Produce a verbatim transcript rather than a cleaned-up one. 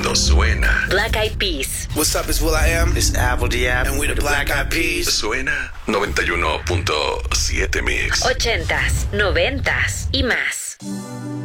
cuando suena. Black Eyed Peas. What's up, it's will.i.am. It's Apple D App. And we the Black Eyed Peas. Suena noventa y uno punto siete Mix. Ochentas, noventas y más.